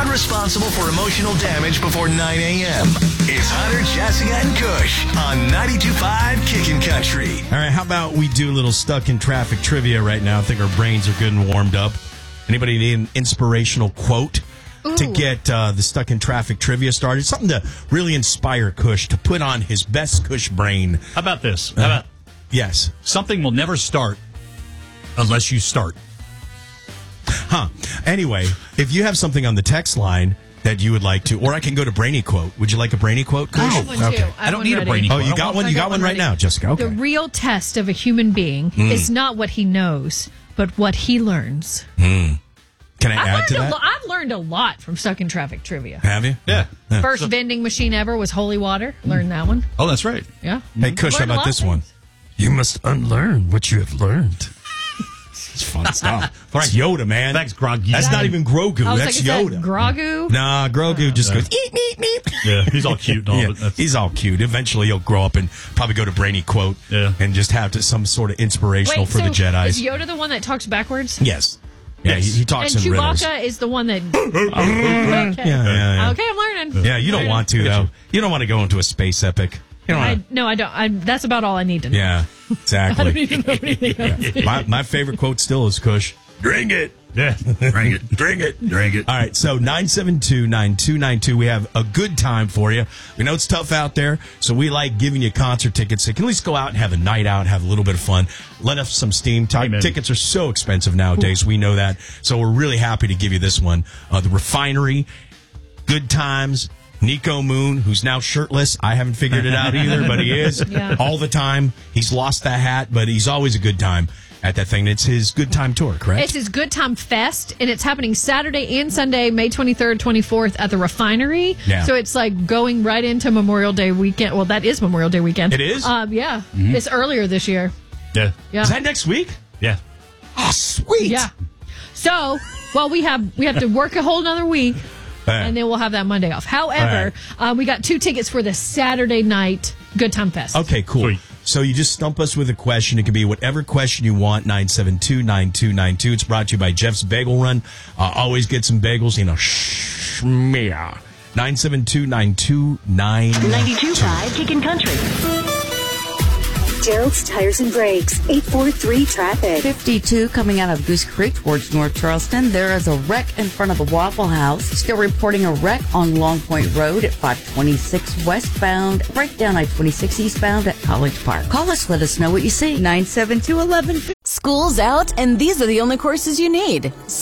not responsible for emotional damage before 9 a.m. It's Hunter, Jessica, and Kush on 92.5 Kickin' Country. All right, how about we do a little stuck in traffic trivia right now? I think our brains are good and warmed up. Anybody need an inspirational quote to get the stuck in traffic trivia started? Something to really inspire Kush to put on his best Kush brain. How about this? How about yes? Something will never start unless you start. Huh. Anyway, if you have something on the text line that you would like to, or I can go to Brainy Quote. Would you like a Brainy Quote, Kush? I have one too. I don't need a Brainy Oh, Quote. you got one? You got one right now, Jessica. Okay. The real test of a human being is not what he knows, but what he learns. Can I add to that? I've learned a lot from Stuck in Traffic Trivia. Have you? Yeah. First vending machine ever was Holy Water. Learned that one. Oh, that's right. Yeah. Hey, Kush, how Learned a about lot this of one? things. You must unlearn what you have learned. It's fun stuff. That's Yoda, man. Thanks, Grogu. That's not even Grogu. I was That's like, is that Yoda. Grogu? Nah, Grogu just goes, eep, eep, eep. Yeah, he's all cute and all. Yeah, But that's, he's all cute. Eventually, he'll grow up and probably go to Brainy Quote and just have some sort of inspirational for the Jedis. Is Yoda the one that talks backwards? Yes. Yeah, he talks And in riddles. Chewbacca is the one that... Okay. Yeah. Okay, I'm learning. Yeah, you don't want to, though. You don't want to go into a space epic. You don't wanna, No, I don't. That's about all I need to know. yeah, exactly. I don't even know anything else. My favorite quote still is Kush. Drink it. yeah, drink it, drink it, drink it. All right, so 972-9292, we have a good time for you. We know it's tough out there, so we like giving you concert tickets. So you can at least go out and have a night out, have a little bit of fun, let off some steam. Amen. Tickets are so expensive nowadays. We know that. So we're really happy to give you this one. The Refinery, Good Times, Nico Moon, who's now shirtless. I haven't figured it out either, but he is all the time. He's lost that hat, but he's always a good time at that thing. It's his Good Time Tour, correct? It's his Good Time Fest, and it's happening Saturday and Sunday, May 23rd, 24th at the Refinery. Yeah. So it's like going right into Memorial Day weekend. Well, that is Memorial Day weekend. It is? Yeah. It's earlier this year. Yeah, Yeah. Is that next week? yeah. Oh, sweet. Yeah. So, well, we have to work a whole nother week, and then we'll have that Monday off. However, we got 2 tickets for the Saturday night Good Time Fest. Okay, cool. Sweet. So you just stump us with a question. It can be whatever question you want, 972-9292. It's brought to you by Jeff's Bagel Run. Always get some bagels, shmear. 972-9292. 92.5 Kickin' Country. Gerald's Tires and Brakes, 843 traffic. 52 coming out of Goose Creek towards North Charleston. There is a wreck in front of the Waffle House. Still reporting a wreck on Long Point Road at 526 westbound. Breakdown I-26 eastbound at College Park. Call us, let us know what you see. 972-1150. School's out, and these are the only courses you need.